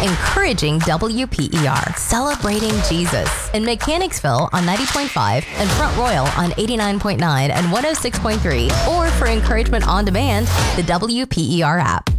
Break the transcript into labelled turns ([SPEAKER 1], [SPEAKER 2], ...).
[SPEAKER 1] encouraging WPER, celebrating Jesus in Mechanicsville on 90.5 and Front Royal on 89.9 and 106.3, or for encouragement on demand, the WPER app.